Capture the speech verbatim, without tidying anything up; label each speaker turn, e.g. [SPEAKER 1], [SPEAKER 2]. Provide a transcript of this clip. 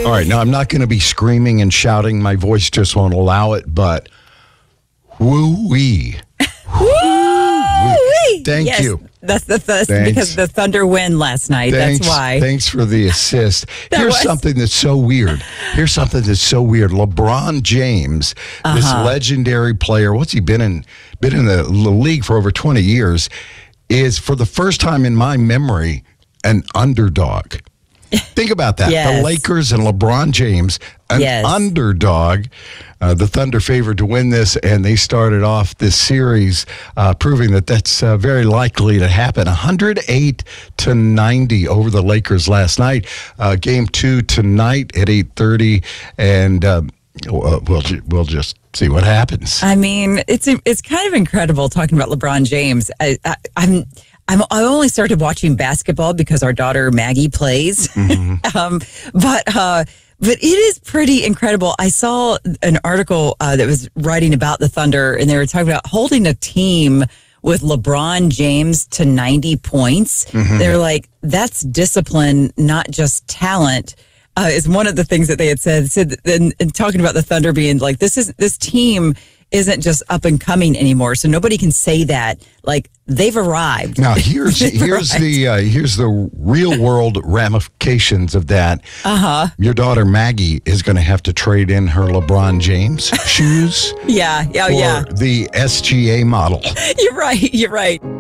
[SPEAKER 1] All right, now I'm not going to be screaming and shouting. My voice just won't allow it, but woo-wee.
[SPEAKER 2] Woo-wee.
[SPEAKER 1] Thank
[SPEAKER 2] yes,
[SPEAKER 1] you.
[SPEAKER 2] That's the th-
[SPEAKER 1] Thanks.
[SPEAKER 2] because the Thunder win last night.
[SPEAKER 1] Thanks,
[SPEAKER 2] that's why.
[SPEAKER 1] Thanks for the assist.
[SPEAKER 2] That
[SPEAKER 1] Here's
[SPEAKER 2] was-
[SPEAKER 1] something that's so weird. Here's something that's so weird. LeBron James, uh-huh. this legendary player, what's he been in? Been in the league for over twenty years, is for the first time in my memory an underdog. Think about that.
[SPEAKER 2] Yes.
[SPEAKER 1] The Lakers and LeBron James, an
[SPEAKER 2] yes.
[SPEAKER 1] underdog. Uh, the Thunder favored to win this, and they started off this series uh, proving that that's uh, very likely to happen. one hundred eight to ninety over the Lakers last night. Uh, game two tonight at eight thirty, and um, we'll we'll just see what happens.
[SPEAKER 2] I mean, it's it's kind of incredible talking about LeBron James. I, I, I'm. I'm, I only started watching basketball because our daughter Maggie plays, mm-hmm. um, but uh, but it is pretty incredible. I saw an article uh, that was writing about the Thunder, and they were talking about holding a team with LeBron James to ninety points. Mm-hmm. They're like, that's discipline, not just talent. Uh, is one of the things that they had said. Said and, and talking about the Thunder being like, this is this team isn't just up and coming anymore, so nobody can say that. Like, they've arrived.
[SPEAKER 1] Now here's here's right. the uh, here's the real world ramifications of that.
[SPEAKER 2] Uh huh.
[SPEAKER 1] Your daughter Maggie is going to have to trade in her LeBron James shoes.
[SPEAKER 2] Yeah, yeah,
[SPEAKER 1] for
[SPEAKER 2] yeah.
[SPEAKER 1] The S G A model.
[SPEAKER 2] You're right. You're right.